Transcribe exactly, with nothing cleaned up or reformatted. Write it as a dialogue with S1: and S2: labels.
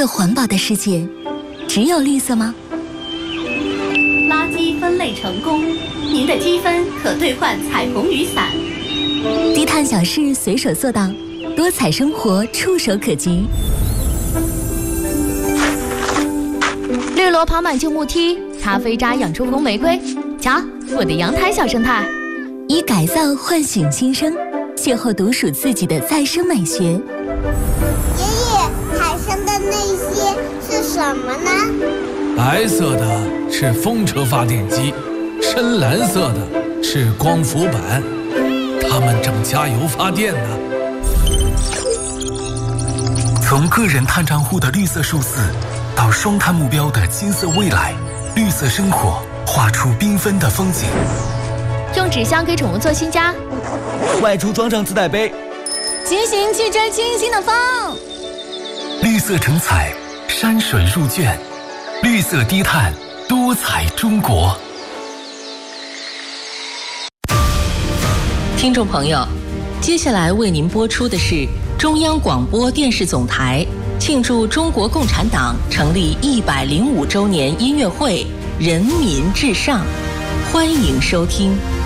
S1: 个环保的世界，只有绿色吗？
S2: 垃圾分类成功，您的积分可兑换彩虹雨伞。
S1: 低碳小事随手做到，多彩生活触手可及。
S3: 绿萝跑满旧木梯，咖啡渣养出红玫瑰。瞧，我的阳台小生态。
S1: 以改造唤醒新生，邂逅独属自己的再生美学。
S4: 爷爷，海上的那些是什么呢？
S5: 白色的是风车发电机，深蓝色的是光伏板，它们正加油发电呢。
S6: 从个人碳账户的绿色数字，到双碳目标的金色未来，绿色生活画出缤纷的风景。
S3: 用纸箱给宠物做新家，
S7: 外出装上自带杯，
S8: 骑行去追清新的风。
S6: 绿色成彩，山水入卷，绿色低碳，多彩中国。
S9: 听众朋友，接下来为您播出的是中央广播电视总台庆祝中国共产党成立一百零五周年音乐会《人民至上》，欢迎收听。